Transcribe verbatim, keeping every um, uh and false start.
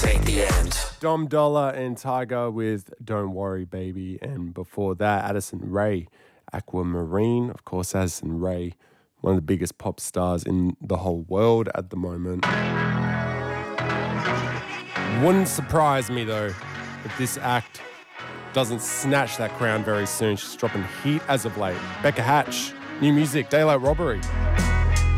ain't the end. Dom Dollar and Tiger with Don't Worry Baby, and before that Addison Rae, Aquamarine. Of course, Addison Rae, one of the biggest pop stars in the whole world at the moment. Wouldn't surprise me though if this act doesn't snatch that crown very soon. She's dropping heat as of late. Becca Hatch, new music, Daylight Robbery.